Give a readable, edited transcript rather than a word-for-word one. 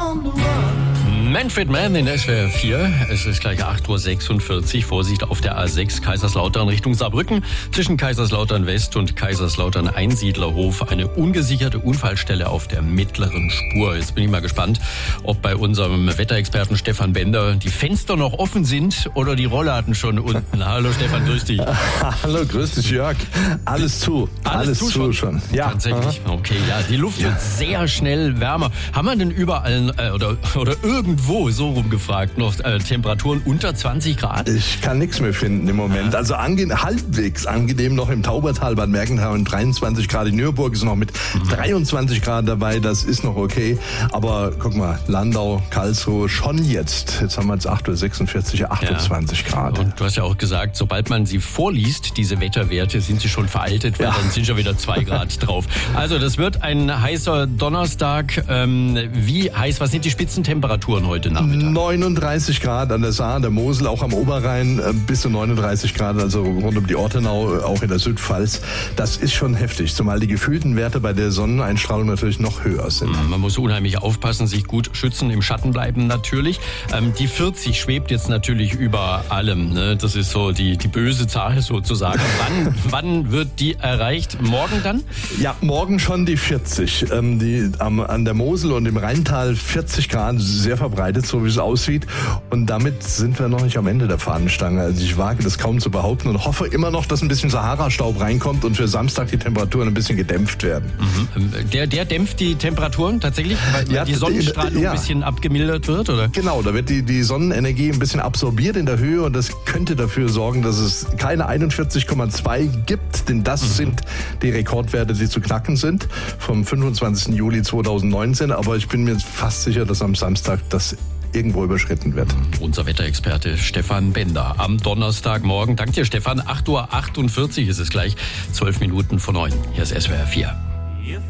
Manfred Mann in SWR 4. Es ist gleich 8.46 Uhr. Vorsicht auf der A6 Kaiserslautern Richtung Saarbrücken. Zwischen Kaiserslautern West und Kaiserslautern Einsiedlerhof eine ungesicherte Unfallstelle auf der mittleren Spur. Jetzt bin ich mal gespannt, ob bei unserem Wetterexperten Stefan Bender die Fenster noch offen sind oder die Rollladen schon unten. Hallo Stefan, grüß dich. Hallo, grüß dich Jörg. Alles zu. Alles zu schon. Ja, tatsächlich. Aha. Okay, ja, die Luft wird sehr schnell wärmer. Haben wir denn überall oder irgendwo, so rumgefragt, noch Temperaturen unter 20 Grad? Ich kann nichts mehr finden im Moment. Also halbwegs angenehm noch im Taubertal, Bad Mergenthau und 23 Grad. In Nürburg ist noch mit 23 Grad dabei. Das ist noch okay. Aber guck mal, Landau, Karlsruhe schon jetzt. Jetzt haben wir jetzt 8.46 Uhr, 28 Grad. Und du hast ja auch gesagt, sobald man sie vorliest, diese Wetterwerte, sind sie schon veraltet, weil dann sind schon wieder 2 Grad drauf. Also das wird ein heißer Donnerstag. Wie heiß, was sind die Spitzentemperaturen heute Nachmittag? 39 Grad an der Saar, der Mosel, auch am Oberrhein bis zu 39 Grad, also rund um die Ortenau, auch in der Südpfalz. Das ist schon heftig, zumal die gefühlten Werte bei der Sonneneinstrahlung natürlich noch höher sind. Man muss unheimlich aufpassen, sich gut schützen, im Schatten bleiben natürlich. Die 40 schwebt jetzt natürlich über allem. Ne? Das ist so die böse Zahl sozusagen. Wann wird die erreicht? Morgen dann? Ja, morgen schon die 40. An der Mosel und im Rheintal 40 Grad, sehr verbreitet, so wie es aussieht. Und damit sind wir noch nicht am Ende der Fahnenstange. Also ich wage das kaum zu behaupten und hoffe immer noch, dass ein bisschen Sahara-Staub reinkommt und für Samstag die Temperaturen ein bisschen gedämpft werden. Der dämpft die Temperaturen tatsächlich, weil die Sonnenstrahlung ein bisschen abgemildert wird, oder? Genau, da wird die Sonnenenergie ein bisschen absorbiert in der Höhe und das könnte dafür sorgen, dass es keine 41,2 gibt, denn das sind die Rekordwerte, die zu knacken sind vom 25. Juli 2019. Aber ich bin mir fast sicher, dass am Samstag das irgendwo überschritten wird. Unser Wetterexperte Stefan Bender am Donnerstagmorgen. Danke dir, Stefan. 8.48 Uhr ist es gleich, 12 Minuten vor 9. Hier ist SWR 4.